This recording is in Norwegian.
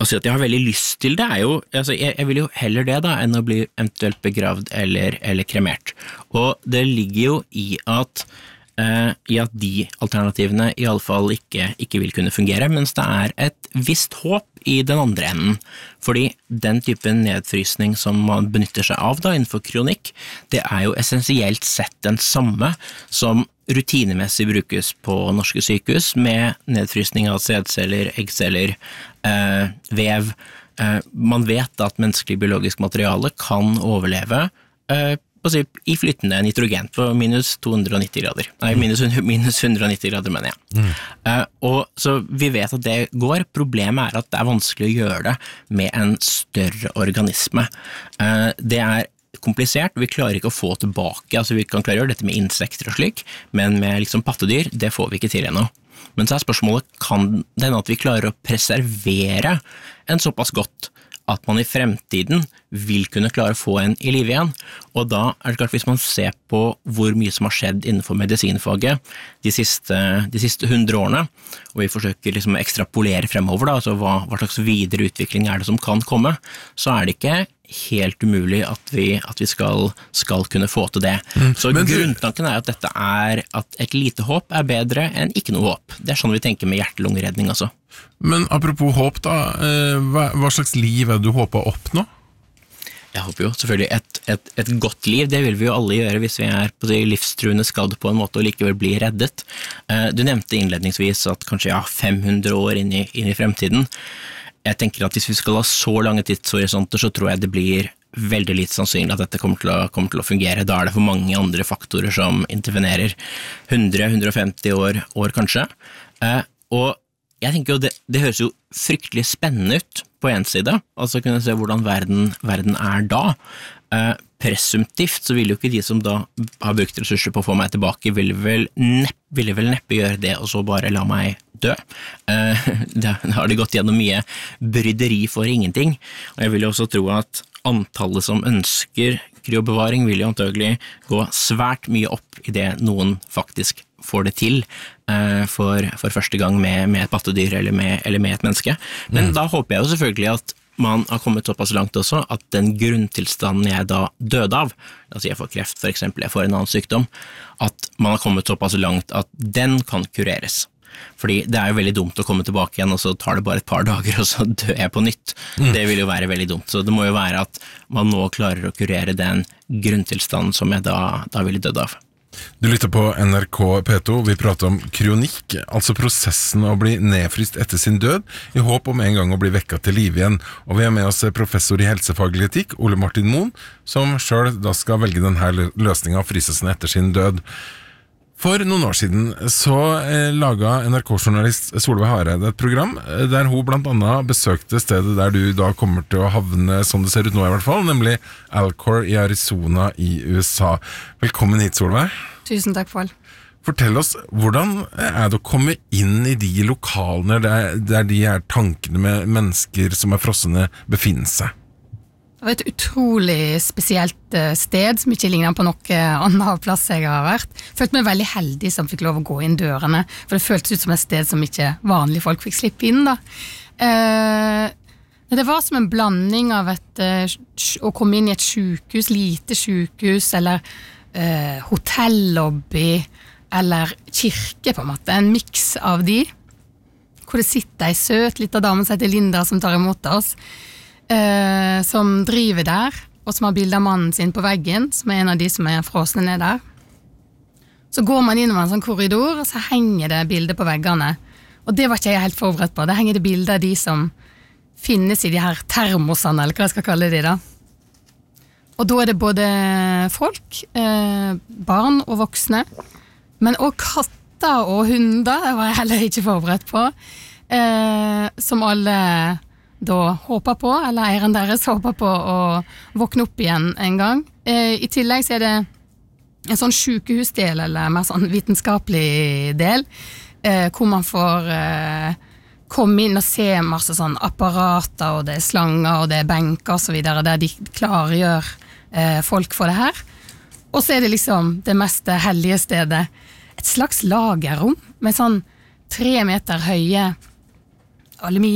Å si at jeg har veldig lyst til det jo, altså jeg vil jo heller det da, enn å bli eventuelt begravd eller kremert. Og det ligger jo i at de alternativene i alle fall ikke vil kunne fungere, mens det et visst håp i den andre enden. Fordi den typen nedfrysning som man benytter seg av da innenfor kronikk, det jo essensielt sett den samme som rutinemessig brukes på norske sykehus med nedfrysning av sædceller, eggceller, vev. Man vet at menneskelig biologisk materiale kan overleve i flytende nitrogen på minus 290 grader. Nei, minus 190 grader, mener jeg. Og så vi vet at det går. Problemet at det vanskelig å gjøre det med en større organisme. Det komplisert, vi klarer ikke å få tilbake, altså vi kan klare å gjøre dette med insekter og slik, men med liksom pattedyr, det får vi ikke til ennå. Men så spørsmålet, kan det hende at vi klarer å preservere en såpass godt at man i fremtiden vil kunne klare å få en i liv igjen. Og da det klart, hvis man ser på hvor mye som har skjedd innenfor medisinfaget de siste 100 årene, og vi forsøker liksom å ekstrapolere fremover, da, altså hva slags videre utvikling det som kan komme, så det ikke helt umulig at vi skal kunne få til det. Så grunntanken at dette at et lite håp bedre enn ikke noe håp. Det sånn vi tenker med hjerte-lungeredning altså. Men apropos håp da, hva slags liv du håper å oppnå? Jeg håper jo selvfølgelig et godt liv, det vil vi jo alle gjøre hvis vi på de livstruende skadd på en måte og likevel blir reddet. Du nevnte innledningsvis at kanskje 500 år inn i fremtiden. Jeg tenker at hvis vi skal ha så lange tidshorisonter, så tror jeg det blir veldig litt sannsynlig at dette kommer til å fungere. Da det for mange andre faktorer som intervenerer. 100-150 år kanskje. Og jeg tenker jo, det høres jo fryktelig spennende ut på en side, altså kunne se hvordan verden da. Presumptivt så vil jo ikke de som da har brukt ressurser på å få meg tilbake, ville vel neppe gjøre det og så bare la meg dø. Da har de gått gjennom mye bryderi for ingenting, og jeg vil jo også tro at antallet som ønsker kryobevaring vil jo antagelig gå svært mye opp i det noen faktisk får det til for første gang med et pattedyr eller med et menneske. Men da håper jeg jo selvfølgelig at man har kommet såpass langt også at den grunntilstanden jeg da døde av, altså jeg får kreft for eksempel, jeg får en annen sykdom, at man har kommet såpass langt at den kan kureres. Fordi det jo veldig dumt å komme tilbake igjen, og så tar det bare et par dager, og så dør jeg på nytt. Det vil jo være veldig dumt. Så det må jo være at man nå klarer å kurere den grunntilstanden som jeg da ville dødd av. Du lytter på NRK P2, vi prater om kryonikk, altså prosessen å bli nedfryst etter sin død, i håp om en gang å bli vekket til liv igjen. Og vi med oss professor i helsefaglig etikk, Ole Martin Moen, som selv da skal velge denne løsningen av frysesen etter sin død. For noen år siden så laget NRK-journalist Solveig Hareide et program der hun blant annet besøkte stedet der du da kommer til å havne, som det ser ut nå i hvert fall, nemlig Alcor i Arizona i USA. Velkommen hit, Solveig. Tusen takk, Pål. Fortell oss, hvordan det å komme inn i de lokalene der de tankene med mennesker som frossende befinner seg? Det var et utrolig spesielt sted som ikke ligner på noe annen plass jeg har vært. Følte meg veldig heldig som fikk lov å gå inn dørene, for det føltes ut som et sted som ikke vanlige folk fikk slippe inn da. Det var som en blanding av å komme inn i et sykehus, lite sykehus, eller hotellobby, eller kirke på en måte, en mix av de, hvor det sitter en søt liten dame som heter Linda som tar imot oss, som driver der, og som har bildet av mannen sin på veggen, som en av de som frosne ned der. Så går man innover en sånn korridor, og så henger det bilder på veggene. Og det var ikke jeg helt forberedt på. Det henger det bilder av de som finnes i de her termosene, eller hva jeg skal kalle de da. Og da det både folk, barn og voksne, men også katter og hunder, det var jeg heller ikke forberedt på, som alle da håper på, eller eieren deres håper på å våkne opp igjen en gang. I tillegg så det en sånn sykehusdel, eller mer sånn vitenskapelig del, hvor man får komme inn og se masse sånn apparater, og det slanger, og det benker og så videre, der de klargjør folk for det her. Og så det liksom det mest hellige stedet, et slags lagerrom, med sånn 3 meter høye aluminium